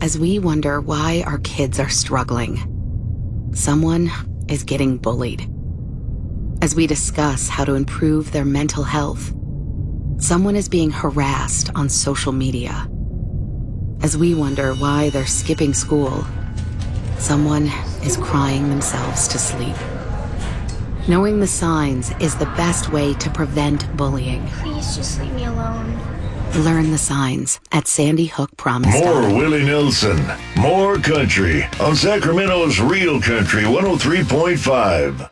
as we wonder why our kids are struggling. Someone is getting bullied. As we discuss how to improve their mental health, someone is being harassed on social media. As we wonder why they're skipping school, someone is crying themselves to sleep. Knowing the signs is the best way to prevent bullying. Please just leave me alone. Learn the signs at sandyhookpromise.org. More Willie Nelson, more country on Sacramento's Real Country 103.5.